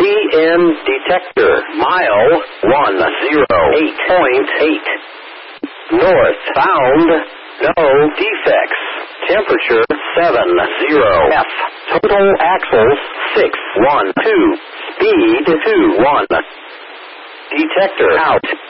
PN detector, mile 108.8. North, found, no defects. Temperature 70 F. Total axles 612. Speed 21. Detector out.